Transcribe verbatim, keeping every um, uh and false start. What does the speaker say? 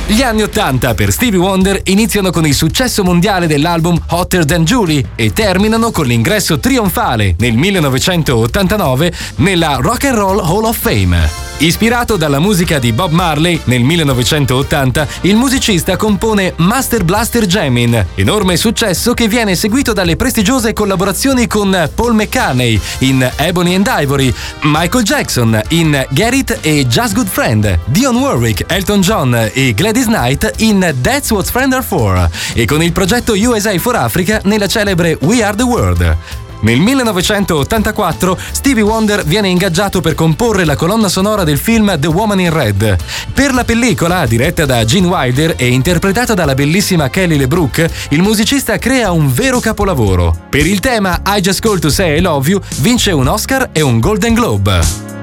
Gli anni ottanta per Stevie Wonder iniziano con il successo mondiale dell'album Hotter Than Julie e terminano con l'ingresso trionfale nel millenovecentottantanove nella Rock and Roll Hall of Fame. Ispirato dalla musica di Bob Marley, nel millenovecentottanta il musicista compone Master Blaster Jamin, enorme successo che viene seguito dalle prestigiose collaborazioni con Paul McCartney in Ebony and Ivory, Michael Jackson in Get It e Just Good Friend, Dionne Warwick, Elton John e Gladys Knight in That's What Friends Are For e con il progetto U S A for Africa nella celebre We Are The World. Nel millenovecentottantaquattro Stevie Wonder viene ingaggiato per comporre la colonna sonora del film The Woman in Red. Per la pellicola, diretta da Gene Wilder e interpretata dalla bellissima Kelly LeBrook, il musicista crea un vero capolavoro. Per il tema I Just Called to Say I Love You vince un Oscar e un Golden Globe.